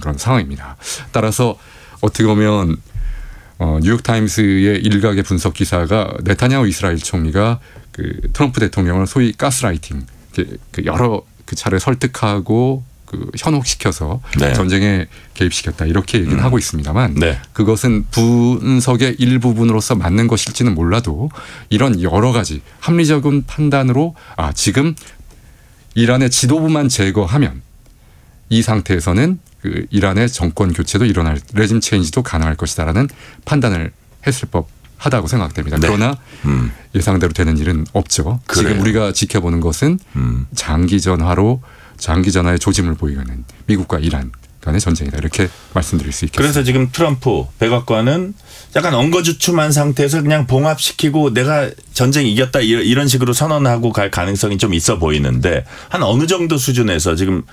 그런 상황입니다. 따라서 어떻게 보면 뉴욕타임스의 일각의 분석 기사가 네타냐후 이스라엘 총리가 그 트럼프 대통령을 소위 가스라이팅, 그 여러 그 차례 설득하고 그 현혹시켜서 네. 전쟁에 개입시켰다 이렇게 얘기는 하고 있습니다만 네. 그것은 분석의 일부분으로서 맞는 것일지는 몰라도 이런 여러 가지 합리적인 판단으로 지금 이란의 지도부만 제거하면 이 상태에서는 그 이란의 정권 교체도 일어날 레짐 체인지도 가능할 것이다라는 판단을 했을 법하다고 생각됩니다. 네. 그러나 예상대로 되는 일은 없죠. 그래요. 지금 우리가 지켜보는 것은 장기 전화의 조짐을 보이는 미국과 이란 간의 전쟁이다. 이렇게 말씀드릴 수 있겠습니다. 그래서 지금 트럼프 백악관은 약간 엉거주춤한 상태에서 그냥 봉합시키고 내가 전쟁 이겼다 이런 식으로 선언하고 갈 가능성이 좀 있어 보이는데 한 어느 정도 수준에서 지금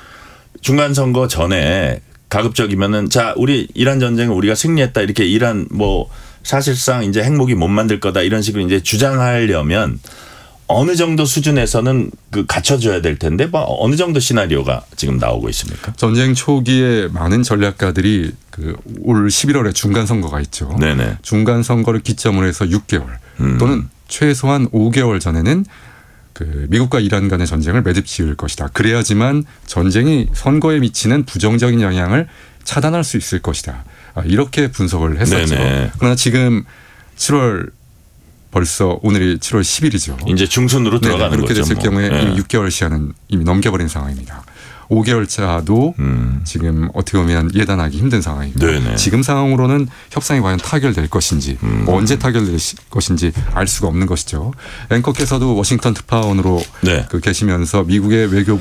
중간선거 전에 가급적이면은 자 우리 이란 전쟁을 우리가 승리했다 이렇게 이란 뭐 사실상 이제 핵무기 못 만들 거다 이런 식으로 이제 주장하려면 어느 정도 수준에서는 그 갖춰줘야 될 텐데 뭐 어느 정도 시나리오가 지금 나오고 있습니까? 전쟁 초기에 많은 전략가들이 그 올 11월에 중간 선거가 있죠. 네네. 중간 선거를 기점으로 해서 6개월 또는 최소한 5개월 전에는 그 미국과 이란 간의 전쟁을 매듭 지을 것이다. 그래야지만 전쟁이 선거에 미치는 부정적인 영향을 차단할 수 있을 것이다. 이렇게 분석을 했었죠. 네네. 그러나 지금 7월 벌써 오늘이 7월 10일이죠. 이제 중순으로 들어가는 그렇게 거죠. 됐을 경우에 이미 6개월 시한은 이미 넘겨버린 상황입니다. 5개월 차도 지금 어떻게 보면 예단하기 힘든 상황이고 네네. 지금 상황으로는 협상이 과연 타결될 것인지 언제 타결될 것인지 알 수가 없는 것이죠. 앵커께서도 워싱턴 특파원으로 네. 계시면서 미국의 외교부,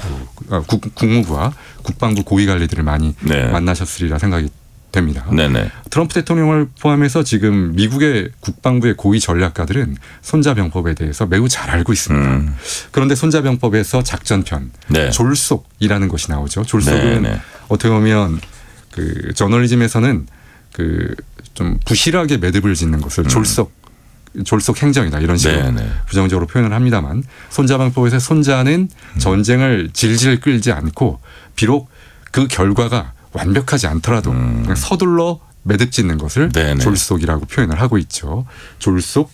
국무부와 국방부 고위관리들을 많이 네. 만나셨으리라 생각이 됩니다. 네네. 트럼프 대통령을 포함해서 지금 미국의 국방부의 고위 전략가들은 손자병법에 대해서 매우 잘 알고 있습니다. 그런데 손자병법에서 작전편, 네. 졸속이라는 것이 나오죠. 졸속은 네네. 어떻게 보면 그 저널리즘에서는 그 좀 부실하게 매듭을 짓는 것을 졸속 행정이다 이런 식으로 네네. 부정적으로 표현을 합니다만 손자병법에서 손자는 전쟁을 질질 끌지 않고 비록 그 결과가 완벽하지 않더라도 그냥 서둘러 매듭 짓는 것을 네네. 졸속이라고 표현을 하고 있죠. 졸속,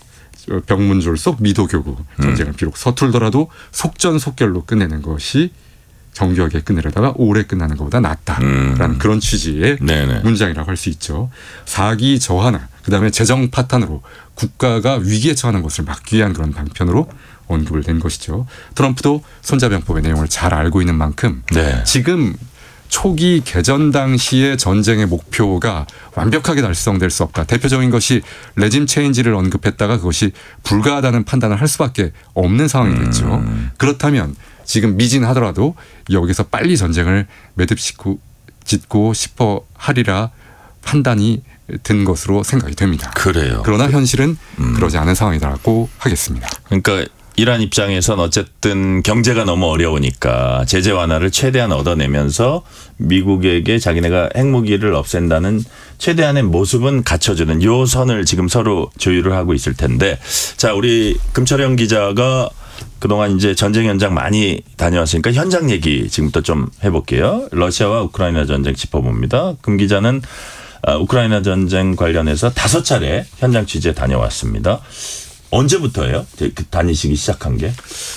병문졸속, 미도교구 전쟁을 비록 서툴더라도 속전속결로 끝내는 것이 정교하게 끝내려다가 오래 끝나는 것보다 낫다라는 그런 취지의 네네. 문장이라고 할 수 있죠. 사기 저하나 그다음에 재정 파탄으로 국가가 위기에 처하는 것을 막기 위한 그런 방편으로 언급을 된 것이죠. 트럼프도 손자병법의 내용을 잘 알고 있는 만큼 네. 지금 초기 개전 당시의 전쟁의 목표가 완벽하게 달성될 수 없다. 대표적인 것이 레짐 체인지를 언급했다가 그것이 불가하다는 판단을 할 수밖에 없는 상황이 됐죠. 그렇다면 지금 미진하더라도 여기서 빨리 전쟁을 매듭 짓고 싶어 하리라 판단이 든 것으로 생각이 됩니다. 그래요. 그러나 현실은 그러지 않은 상황이라고 하겠습니다. 그러니까 이란 입장에선 어쨌든 경제가 너무 어려우니까 제재 완화를 최대한 얻어내면서 미국에게 자기네가 핵무기를 없앤다는 최대한의 모습은 갖춰주는 요 선을 지금 서로 조율을 하고 있을 텐데 자 우리 금철영 기자가 그동안 이제 전쟁 현장 많이 다녀왔으니까 현장 얘기 지금부터 좀 해볼게요. 러시아와 우크라이나 전쟁 짚어봅니다. 금 기자는 우크라이나 전쟁 관련해서 5차례 현장 취재 다녀왔습니다. 언제부터예요? 다니시기 시작한 게?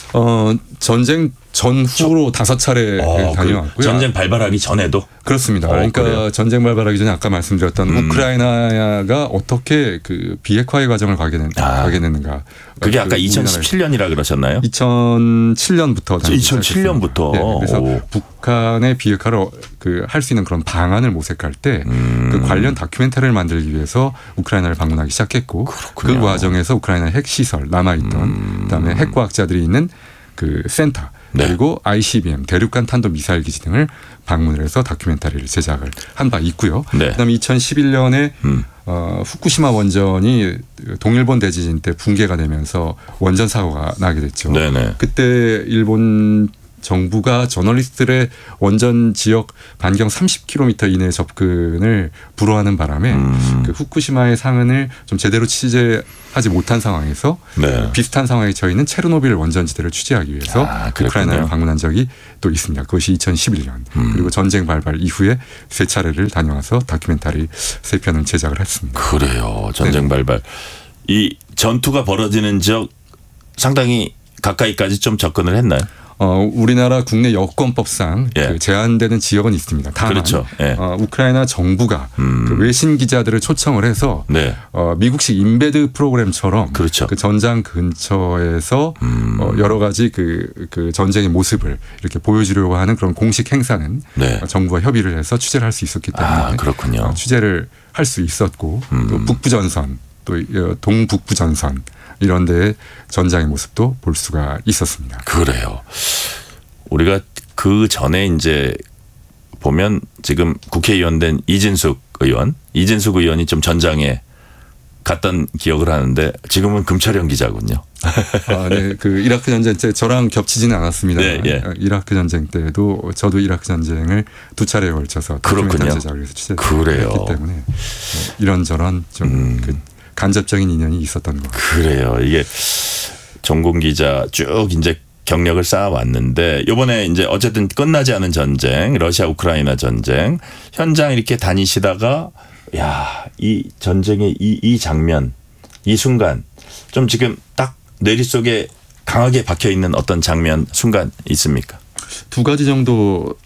전쟁 전후로 5차례 다녀왔고요. 전쟁 발발하기 전에도? 그렇습니다. 그러니까 그래요? 전쟁 발발하기 전에 아까 말씀드렸던 우크라이나가 어떻게 그 비핵화의 과정을 가게 됐는가. 그게 아까 2017년이라 그러셨나요? 2007년부터. 2007년부터. 네, 그래서 북한의 비핵화를 할 수 있는 그런 방안을 모색할 때 그 관련 다큐멘터리를 만들기 위해서 우크라이나를 방문하기 시작했고 그렇군요. 그 과정에서 우크라이나 핵시설 남아있던 그다음에 핵과학자들이 있는 그 센터 네. 그리고 ICBM 대륙간 탄도 미사일 기지 등을 방문을 해서 다큐멘터리를 제작을 한 바 있고요. 네. 그다음에 2011년에 후쿠시마 원전이 동일본 대지진 때 붕괴가 되면서 원전 사고가 나게 됐죠. 네네. 그때 일본 정부가 저널리스트들의 원전 지역 반경 30km 이내 접근을 불허하는 바람에 그 후쿠시마의 상흔을 좀 제대로 취재하지 못한 상황에서 네. 비슷한 상황에 처해 있는 체르노빌 원전지대를 취재하기 위해서 우크라이나를 방문한 적이 또 있습니다. 그것이 2011년. 그리고 전쟁 발발 이후에 3차례를 다녀와서 다큐멘터리 3편을 제작을 했습니다. 그래요. 전쟁 네. 발발. 이 전투가 벌어지는 지역 상당히 가까이까지 좀 접근을 했나요? 우리나라 국내 여권법상 예. 그 제한되는 지역은 있습니다. 다만 그렇죠. 예. 우크라이나 정부가 그 외신 기자들을 초청을 해서 네. 미국식 인베드 프로그램처럼 그렇죠. 그 전장 근처에서 여러 가지 그 전쟁의 모습을 이렇게 보여주려고 하는 그런 공식 행사는 네. 정부와 협의를 해서 취재를 할 수 있었기 때문에 그렇군요. 취재를 할 수 있었고 또 북부전선 또 동북부전선 이런 데의 전장의 모습도 볼 수가 있었습니다. 그래요. 우리가 그 전에 이제 보면 지금 국회의원 된 이진숙 의원이 좀 전장에 갔던 기억을 하는데 지금은 금철현 기자군요. 네. 그 이라크 전쟁 때 저랑 겹치지는 않았습니다. 네, 예. 이라크 전쟁 때도 저도 이라크 전쟁을 2차례에 걸쳐서 그렇군요. 제작을 해서 취재를 했기 때문에 이런저런 좀 그 간접적인 인연이 있었던 것 같아요. 그래요. 이게 전공 기자 쭉 이제 경력을 쌓아왔는데 이번에 이제 어쨌든 끝나지 않은 전쟁, 러시아 우크라이나 전쟁 현장 이렇게 다니시다가 이 전쟁의 이 장면, 이 순간 좀 지금 딱 뇌리 속에 강하게 박혀 있는 어떤 장면, 순간 있습니까? 2가지 정도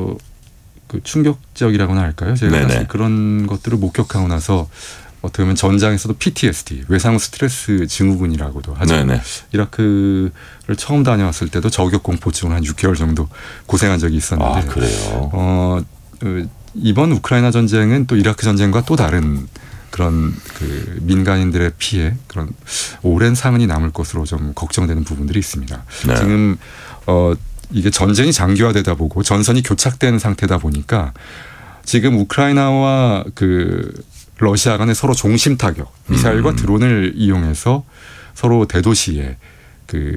그 충격적이라고나 할까요? 제가 사실 그런 것들을 목격하고 나서 어떻게 보면 전장에서도 PTSD, 외상 스트레스 증후군이라고도 하죠. 네네. 이라크를 처음 다녀왔을 때도 저격 공포증을 한 6개월 정도 고생한 적이 있었는데. 그래요? 이번 우크라이나 전쟁은 또 이라크 전쟁과 또 다른 그런 그 민간인들의 피해, 그런 오랜 상흔이 남을 것으로 좀 걱정되는 부분들이 있습니다. 네. 지금 이게 전쟁이 장기화되다 보고 전선이 교착된 상태다 보니까 지금 우크라이나와 그 러시아 간의 서로 종심 타격, 미사일과 드론을 이용해서 서로 대도시에 그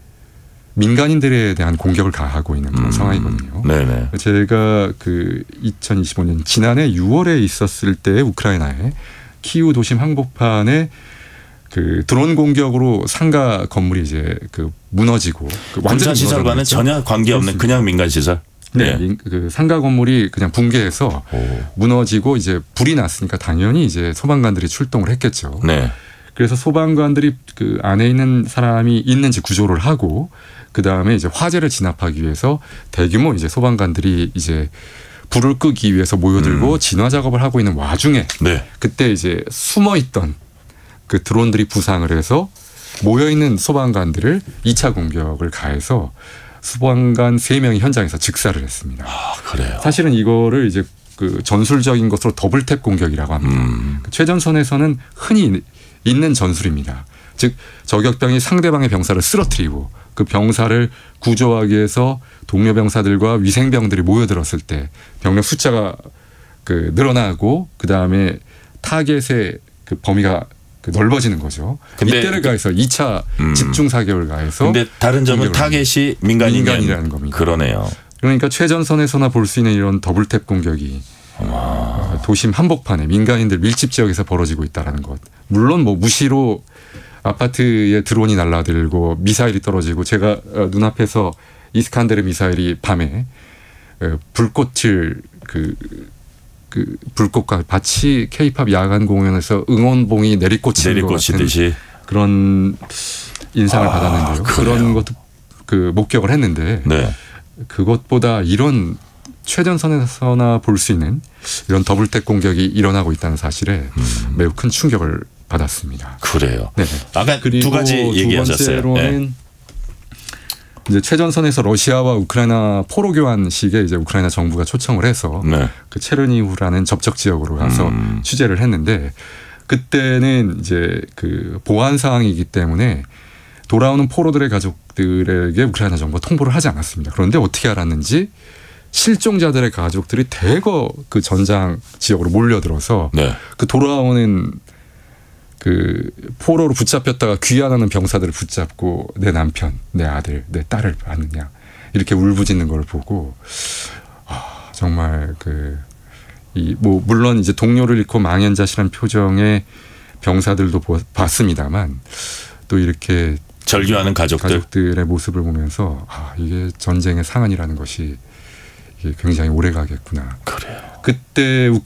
민간인들에 대한 공격을 가하고 있는 그런 상황이거든요. 네네. 제가 그 2025년 지난해 6월에 있었을 때 우크라이나의 키우 도심 항복판에 그 드론 공격으로 상가 건물이 이제 그 무너지고 그 완전 시설과는 전혀 관계없는 그냥 민간 시설. 네, 그 상가 건물이 그냥 붕괴해서 무너지고 이제 불이 났으니까 당연히 이제 소방관들이 출동을 했겠죠. 네. 그래서 소방관들이 그 안에 있는 사람이 있는지 구조를 하고 그 다음에 이제 화재를 진압하기 위해서 대규모 이제 소방관들이 이제 불을 끄기 위해서 모여들고 진화 작업을 하고 있는 와중에 그때 이제 숨어 있던 그 드론들이 부상을 해서 모여 있는 소방관들을 2차 공격을 가해서 소방관 3명이 현장에서 즉사를 했습니다. 그래요. 사실은 이거를 이제 그 전술적인 것으로 더블탭 공격이라고 합니다. 최전선에서는 흔히 있는 전술입니다. 즉 저격병이 상대방의 병사를 쓰러뜨리고 그 병사를 구조하기 위해서 동료 병사들과 위생병들이 모여들었을 때 병력 숫자가 그 늘어나고 그 다음에 타겟의 그 범위가 넓어지는 거죠. 이때를 가해서 2차 집중 사격을 가해서. 그런데 다른 점은 타겟이 민간이라는 겁니다. 그러네요. 그러니까 최전선에서나 볼 수 있는 이런 더블탭 공격이 도심 한복판에 민간인들 밀집 지역에서 벌어지고 있다는 것. 물론 뭐 무시로 아파트에 드론이 날라들고 미사일이 떨어지고 제가 눈앞에서 이스칸데르 미사일이 밤에 불꽃을 그 불꽃과 마치 K-팝 야간 공연에서 응원봉이 내리꽂히는 것 같은 그런 인상을 받았는데요. 그래요? 그런 것도 그 목격을 했는데 그것보다 이런 최전선에서나 볼 수 있는 이런 더블탭 공격이 일어나고 있다는 사실에 매우 큰 충격을 받았습니다. 그래요. 네. 아까 그리고 2가지 얘기하셨어요. 두 번째로는 이제 최전선에서 러시아와 우크라이나 포로 교환식에 이제 우크라이나 정부가 초청을 해서 그 체르니우라는 접촉 지역으로 가서 취재를 했는데 그때는 이제 그 보안 상황이기 때문에 돌아오는 포로들의 가족들에게 우크라이나 정부가 통보를 하지 않았습니다. 그런데 어떻게 알았는지 실종자들의 가족들이 대거 그 전장 지역으로 몰려들어서 그 돌아오는 그 포로로 붙잡혔다가 귀환하는 병사들을 붙잡고 내 남편, 내 아들, 내 딸을 아느냐 이렇게 울부짖는 걸 보고 정말 뭐 물론 이제 동료를 잃고 망연자실한 표정의 병사들도 봤습니다만 또 이렇게 절규하는 가족들의 모습을 보면서 이게 전쟁의 상흔이라는 것이 이게 굉장히 오래 가겠구나. 그래요. 그때